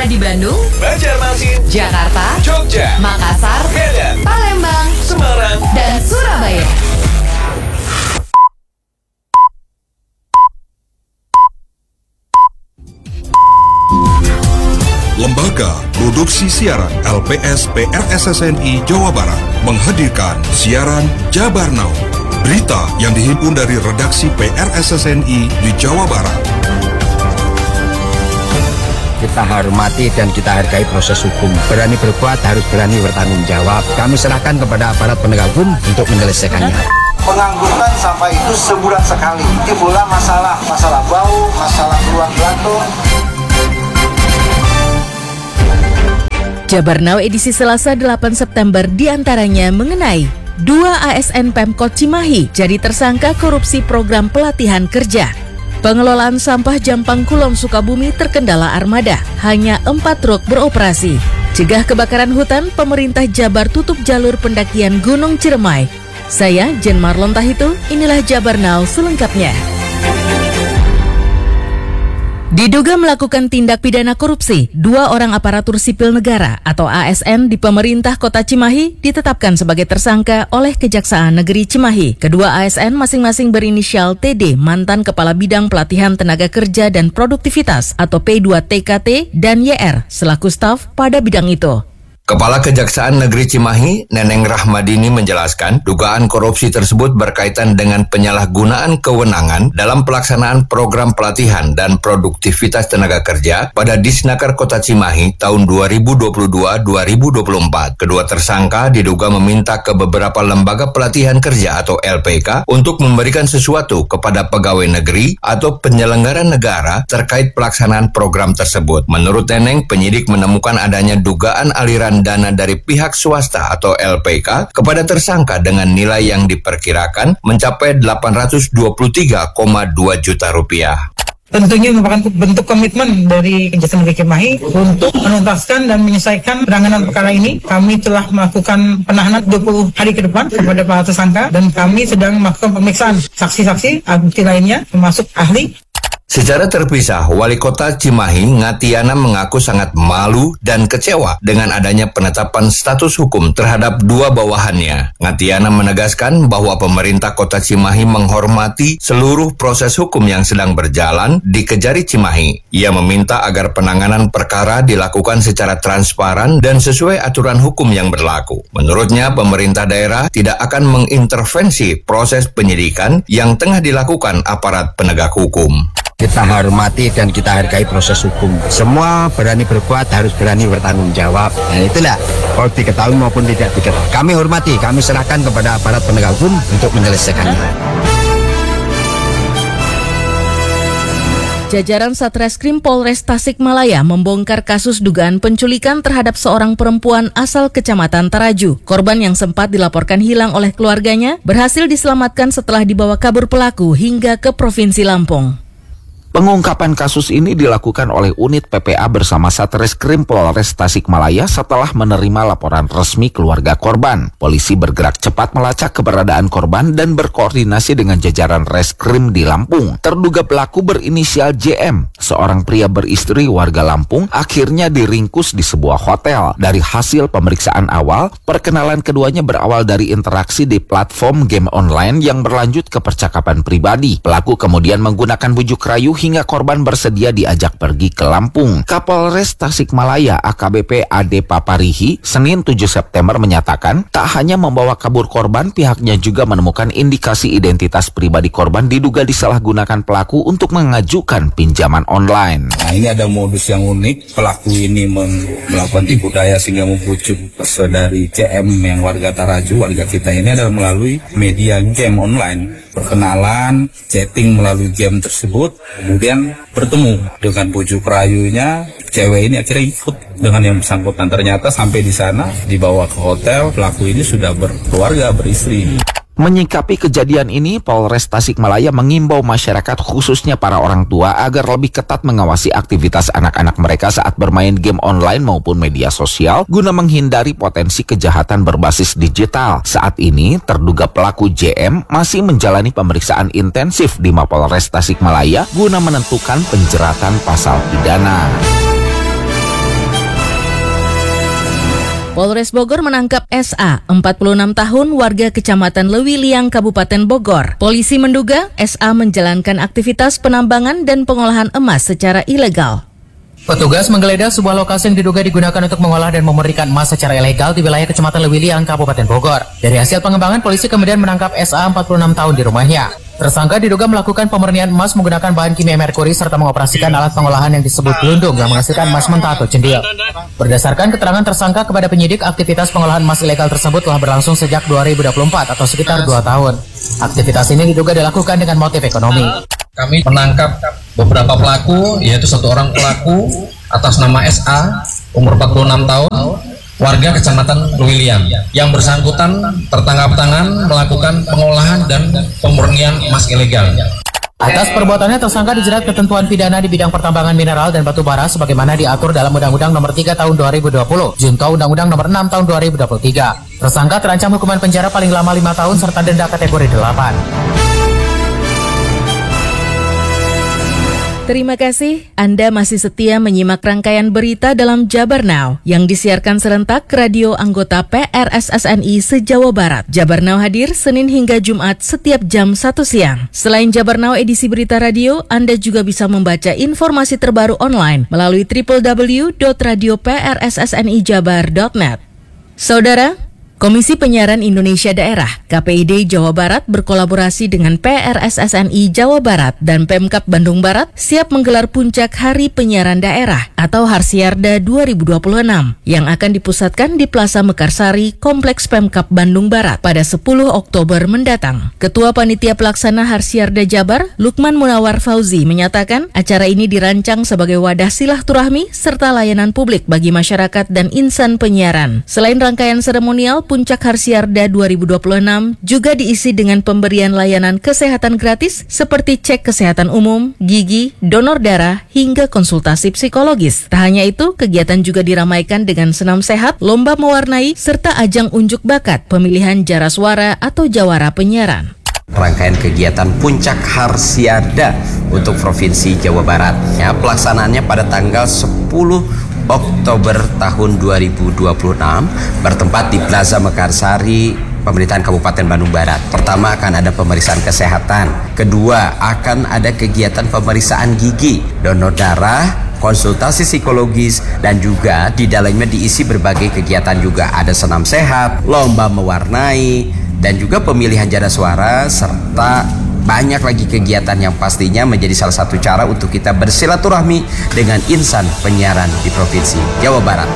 Cuma di Bandung, Banjarmasin, Jakarta, Jogja, Makassar, Medan, Palembang, Semarang, dan Surabaya. Lembaga Produksi Siaran LPS PRSSNI Jawa Barat menghadirkan siaran Jabar Now, berita yang dihimpun dari redaksi PRSSNI di Jawa Barat. Kita hormati dan kita hargai proses hukum. Berani berbuat harus berani bertanggung jawab. Kami serahkan kepada aparat penegak hukum untuk menyelesaikannya. Menganggurkan sampah itu sebulan sekali. Timbullah masalah bau, masalah keluar belatung. Jabar Now edisi Selasa 8 September diantaranya mengenai 2 ASN Pemkot Cimahi jadi tersangka korupsi program pelatihan kerja. Pengelolaan sampah Jampang Kulon Sukabumi terkendala armada, hanya 4 truk beroperasi. Cegah kebakaran hutan, pemerintah Jabar tutup jalur pendakian Gunung Ciremai. Saya Jen Marlon Tahitu, inilah Jabar Now selengkapnya. Diduga melakukan tindak pidana korupsi, 2 orang aparatur sipil negara atau ASN di pemerintah Kota Cimahi ditetapkan sebagai tersangka oleh Kejaksaan Negeri Cimahi. Kedua ASN masing-masing berinisial TD, mantan Kepala Bidang Pelatihan Tenaga Kerja dan Produktivitas atau P2TKT, dan YR selaku staf pada bidang itu. Kepala Kejaksaan Negeri Cimahi, Neneng Rahmadini menjelaskan, dugaan korupsi tersebut berkaitan dengan penyalahgunaan kewenangan dalam pelaksanaan program pelatihan dan produktivitas tenaga kerja pada Disnaker Kota Cimahi tahun 2022-2024. Kedua tersangka diduga meminta ke beberapa lembaga pelatihan kerja atau LPK untuk memberikan sesuatu kepada pegawai negeri atau penyelenggara negara terkait pelaksanaan program tersebut. Menurut Neneng, penyidik menemukan adanya dugaan aliran dana dari pihak swasta atau LPK kepada tersangka dengan nilai yang diperkirakan mencapai 823,2 juta rupiah. Tentunya merupakan bentuk komitmen dari Kejaksaan Negeri Cimahi untuk menuntaskan dan menyelesaikan penanganan perkara ini. Kami telah melakukan penahanan 20 hari ke depan kepada para tersangka dan kami sedang melakukan pemeriksaan saksi-saksi, bukti lainnya termasuk ahli. Secara terpisah, Wali Kota Cimahi, Ngatiana mengaku sangat malu dan kecewa dengan adanya penetapan status hukum terhadap 2 bawahannya. Ngatiana menegaskan bahwa pemerintah Kota Cimahi menghormati seluruh proses hukum yang sedang berjalan di Kejari Cimahi. Ia meminta agar penanganan perkara dilakukan secara transparan dan sesuai aturan hukum yang berlaku. Menurutnya, pemerintah daerah tidak akan mengintervensi proses penyidikan yang tengah dilakukan aparat penegak hukum. Kita hormati dan kita hargai proses hukum. Semua berani berbuat harus berani bertanggung jawab. Nah itulah, mau diketahui maupun tidak diketahui. Kami hormati, kami serahkan kepada aparat penegak hukum untuk menyelesaikannya. Jajaran Satreskrim Polres Tasikmalaya membongkar kasus dugaan penculikan terhadap seorang perempuan asal Kecamatan Taraju. Korban yang sempat dilaporkan hilang oleh keluarganya berhasil diselamatkan setelah dibawa kabur pelaku hingga ke Provinsi Lampung. Pengungkapan kasus ini dilakukan oleh unit PPA bersama Satreskrim Polres Tasikmalaya setelah menerima laporan resmi keluarga korban. Polisi bergerak cepat melacak keberadaan korban dan berkoordinasi dengan jajaran reskrim di Lampung. Terduga pelaku berinisial JM, seorang pria beristri warga Lampung, akhirnya diringkus di sebuah hotel. Dari hasil pemeriksaan awal, perkenalan keduanya berawal dari interaksi di platform game online yang berlanjut ke percakapan pribadi. Pelaku kemudian menggunakan bujuk rayu hingga korban bersedia diajak pergi ke Lampung. Kapolres Tasikmalaya AKBP Ade Paparihi Senin 7 September menyatakan tak hanya membawa kabur korban, pihaknya juga menemukan indikasi identitas pribadi korban diduga disalahgunakan pelaku untuk mengajukan pinjaman online. Nah, ini ada modus yang unik. Pelaku ini melakukan tipu daya sehingga membujuk saudari CM yang warga Taraju, warga kita ini adalah melalui media game online. Perkenalan, chatting melalui game tersebut, kemudian bertemu dengan bujuk rayunya. Cewek ini akhirnya ikut dengan yang bersangkutan. Ternyata sampai di sana dibawa ke hotel, pelaku ini sudah berkeluarga, beristri. Menyikapi kejadian ini, Polres Tasikmalaya mengimbau masyarakat khususnya para orang tua agar lebih ketat mengawasi aktivitas anak-anak mereka saat bermain game online maupun media sosial guna menghindari potensi kejahatan berbasis digital. Saat ini, terduga pelaku JM masih menjalani pemeriksaan intensif di Mapolres Tasikmalaya guna menentukan penjeratan pasal pidana. Polres Bogor menangkap SA, 46 tahun, warga Kecamatan Lewiliang, Kabupaten Bogor. Polisi menduga SA menjalankan aktivitas penambangan dan pengolahan emas secara ilegal. Petugas menggeledah sebuah lokasi yang diduga digunakan untuk mengolah dan memurnikan emas secara ilegal di wilayah Kecamatan Lewiliang, Kabupaten Bogor. Dari hasil pengembangan, polisi kemudian menangkap SA, 46 tahun di rumahnya. Tersangka diduga melakukan pemurnian emas menggunakan bahan kimia merkuri serta mengoperasikan alat pengolahan yang disebut gelundung yang menghasilkan emas mentah atau cendil. Berdasarkan keterangan tersangka kepada penyidik, aktivitas pengolahan emas ilegal tersebut telah berlangsung sejak 2024 atau sekitar 2 tahun. Aktivitas ini diduga dilakukan dengan motif ekonomi. Kami menangkap beberapa pelaku, yaitu satu orang pelaku atas nama SA, umur 46 tahun, warga Kecamatan Lewiliang. Yang bersangkutan tertangkap tangan melakukan pengolahan dan pemurnian emas ilegal. Atas perbuatannya, tersangka dijerat ketentuan pidana di bidang pertambangan mineral dan batu bara sebagaimana diatur dalam Undang-Undang Nomor 3 Tahun 2020, Junto Undang-Undang Nomor 6 Tahun 2023. Tersangka terancam hukuman penjara paling lama 5 tahun serta denda kategori 8. Terima kasih, Anda masih setia menyimak rangkaian berita dalam Jabar Now yang disiarkan serentak radio anggota PRSSNI se-Jawa Barat. Jabar Now hadir Senin hingga Jumat setiap jam 1 siang. Selain Jabar Now edisi berita radio, Anda juga bisa membaca informasi terbaru online melalui www.radioprssnijabar.net. Saudara, Komisi Penyiaran Indonesia Daerah (KPID) Jawa Barat berkolaborasi dengan PRSSNI Jawa Barat dan Pemkab Bandung Barat siap menggelar Puncak Hari Penyiaran Daerah atau Harsiarda 2026 yang akan dipusatkan di Plaza Mekarsari, Kompleks Pemkab Bandung Barat pada 10 Oktober mendatang. Ketua Panitia Pelaksana Harsiarda Jabar, Lukman Munawar Fauzi, menyatakan acara ini dirancang sebagai wadah silaturahmi serta layanan publik bagi masyarakat dan insan penyiaran. Selain rangkaian seremonial, Puncak Harsiarda 2026 juga diisi dengan pemberian layanan kesehatan gratis seperti cek kesehatan umum, gigi, donor darah, hingga konsultasi psikologis. Tak hanya itu, kegiatan juga diramaikan dengan senam sehat, lomba mewarnai, serta ajang unjuk bakat pemilihan jara suara atau jawara penyiaran. Rangkaian kegiatan Puncak Harsiarda untuk Provinsi Jawa Barat. Ya, pelaksanaannya pada tanggal 10 Oktober tahun 2026 bertempat di Plaza Mekarsari, Pemerintahan Kabupaten Bandung Barat. Pertama akan ada pemeriksaan kesehatan, kedua akan ada kegiatan pemeriksaan gigi, donor darah, konsultasi psikologis, dan juga di dalamnya diisi berbagai kegiatan juga. Ada senam sehat, lomba mewarnai, dan juga pemilihan jara suara, serta banyak lagi kegiatan yang pastinya menjadi salah satu cara untuk kita bersilaturahmi dengan insan penyiaran di Provinsi Jawa Barat.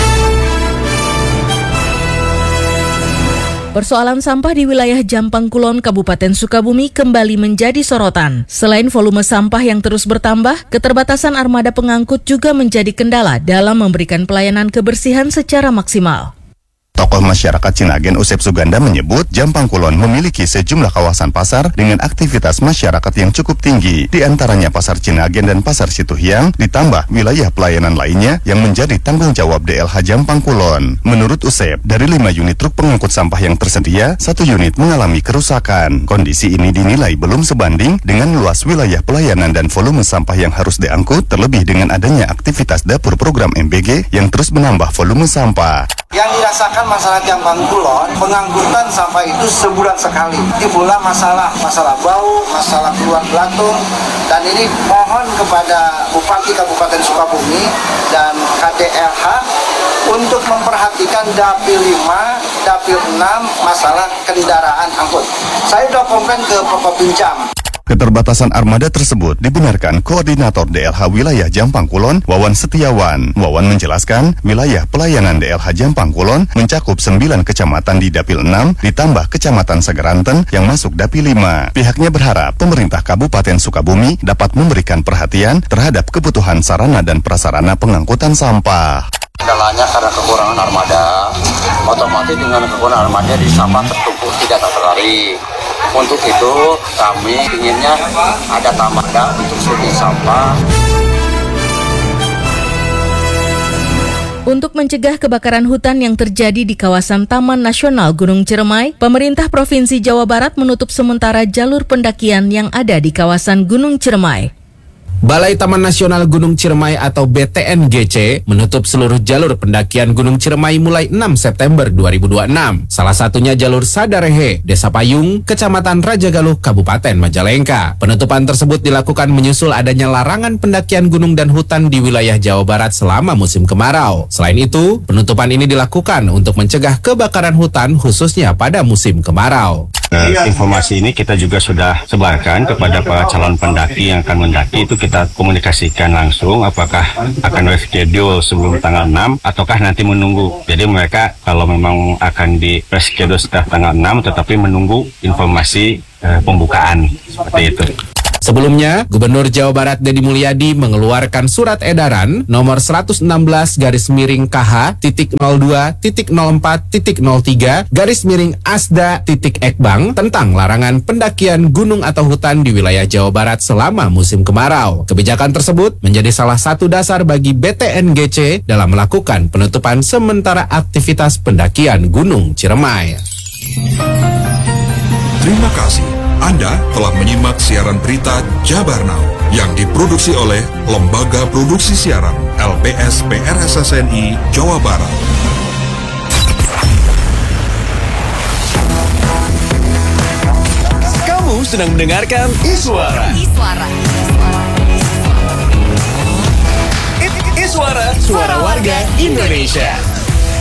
Persoalan sampah di wilayah Jampang Kulon, Kabupaten Sukabumi kembali menjadi sorotan. Selain volume sampah yang terus bertambah, keterbatasan armada pengangkut juga menjadi kendala dalam memberikan pelayanan kebersihan secara maksimal. Tokoh masyarakat Cinagen Usep Suganda menyebut Jampang Kulon memiliki sejumlah kawasan pasar dengan aktivitas masyarakat yang cukup tinggi, di antaranya Pasar Cinagen dan Pasar Situhiang, ditambah wilayah pelayanan lainnya yang menjadi tanggung jawab DLH Jampang Kulon. Menurut Usep, dari 5 unit truk pengangkut sampah yang tersedia, 1 unit mengalami kerusakan. Kondisi ini dinilai belum sebanding dengan luas wilayah pelayanan dan volume sampah yang harus diangkut, terlebih dengan adanya aktivitas dapur program MBG yang terus menambah volume sampah. Yang dirasakan masalah Jampang Kulon, pengangkutan sampah itu sebulan sekali. Timbullah masalah bau, masalah keluar belatung, dan ini mohon kepada Bupati Kabupaten Sukabumi dan KDLH untuk memperhatikan Dapil 5, Dapil 6 masalah kendaraan angkut. Saya sudah komplain ke Bapak Bincam. Keterbatasan armada tersebut dibenarkan Koordinator DLH Wilayah Jampang Kulon, Wawan Setiawan. Wawan menjelaskan, wilayah pelayanan DLH Jampang Kulon mencakup 9 kecamatan di Dapil 6, ditambah Kecamatan Segeranten yang masuk Dapil 5. Pihaknya berharap pemerintah Kabupaten Sukabumi dapat memberikan perhatian terhadap kebutuhan sarana dan prasarana pengangkutan sampah. Kendalanya karena kekurangan armada, otomatis dengan kekurangan armada di sampah tertumpuk tidak terlari. Untuk itu kami inginnya ada tambahan untuk sortir sampah. Untuk mencegah kebakaran hutan yang terjadi di kawasan Taman Nasional Gunung Ciremai, pemerintah Provinsi Jawa Barat menutup sementara jalur pendakian yang ada di kawasan Gunung Ciremai. Balai Taman Nasional Gunung Ciremai atau BTNGC menutup seluruh jalur pendakian Gunung Ciremai mulai 6 September 2026. Salah satunya jalur Sadarehe, Desa Payung, Kecamatan Rajagaluh, Kabupaten Majalengka. Penutupan tersebut dilakukan menyusul adanya larangan pendakian gunung dan hutan di wilayah Jawa Barat selama musim kemarau. Selain itu, penutupan ini dilakukan untuk mencegah kebakaran hutan khususnya pada musim kemarau. Informasi ini kita juga sudah sebarkan kepada para calon pendaki yang akan mendaki. Itu kita komunikasikan langsung apakah akan reschedule sebelum tanggal 6 ataukah nanti menunggu. Jadi mereka kalau memang akan di reschedule setelah tanggal 6 tetapi menunggu informasi pembukaan seperti itu. Sebelumnya, Gubernur Jawa Barat Deddy Mulyadi mengeluarkan surat edaran nomor 116/02.04.03/ASDA.Ekbang tentang larangan pendakian gunung atau hutan di wilayah Jawa Barat selama musim kemarau. Kebijakan tersebut menjadi salah satu dasar bagi BTNGC dalam melakukan penutupan sementara aktivitas pendakian Gunung Ciremai. Terima kasih. Anda telah menyimak siaran berita Jabar Now yang diproduksi oleh Lembaga Produksi Siaran LPS PRSSNI Jawa Barat. Kamu sedang mendengarkan Iswara. Iswara, suara warga Indonesia.